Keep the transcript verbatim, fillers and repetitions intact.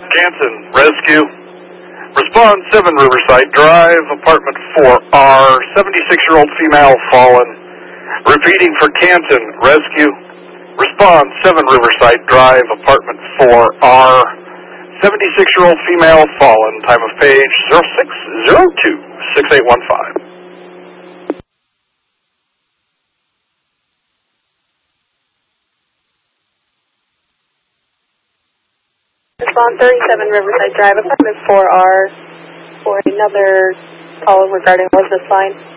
Canton, rescue. Respond seven Riverside Drive, apartment four R, seventy-six-year-old female fallen. Repeating for Canton, rescue. Respond seven Riverside Drive, apartment four R, seventy-six-year-old female fallen. Time of page zero six zero two, six eight one five. Respond thirty-seven Riverside Drive, apartment four R, for another call regarding Elizabeth Line.